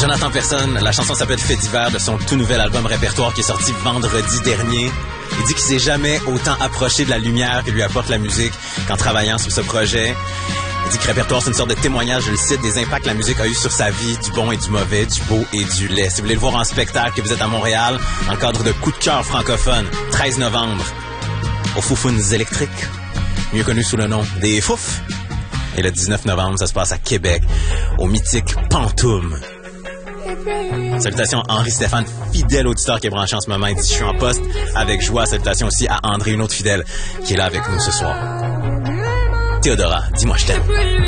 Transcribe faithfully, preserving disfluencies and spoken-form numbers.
Jonathan Personne, la chanson s'appelle Fait divers de son tout nouvel album Répertoire qui est sorti vendredi dernier. Il dit qu'il s'est jamais autant approché de la lumière que lui apporte la musique qu'en travaillant sur ce projet. Il dit que Répertoire, c'est une sorte de témoignage, je le cite, des impacts que la musique a eu sur sa vie, du bon et du mauvais, du beau et du laid. Si vous voulez le voir en spectacle, que vous êtes à Montréal, dans le cadre de Coup de cœur francophone, treize novembre, au Foufounes électriques, mieux connu sous le nom des Fouf. Et le dix-neuf novembre, ça se passe à Québec, au mythique Pantoum. Salutations à Henri Stéphane, fidèle auditeur qui est branché en ce moment. Il dit « Je suis en poste avec joie ». Salutations aussi à André, une autre fidèle, qui est là avec nous ce soir. Théodora, dis-moi je t'aime.